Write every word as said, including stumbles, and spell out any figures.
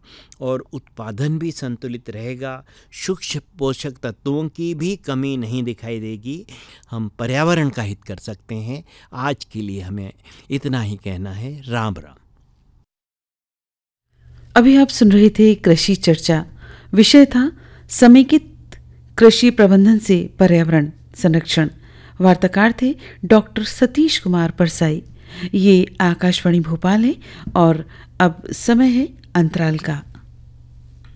और उत्पादन भी संतुलित रहेगा। सूक्ष्म पोषक तत्वों की भी कमी नहीं दिखाई देगी। हम पर्यावरण का हित कर सकते हैं। आज के लिए हमें इतना ही कहना है। राम राम। अभी आप सुन रहे थे कृषि चर्चा। विषय था समेकित कृषि प्रबंधन से पर्यावरण संरक्षण। वार्ताकार थे डॉक्टर सतीश कुमार परसाई। ये आकाशवाणी भोपाल है और अब समय है अंतराल का।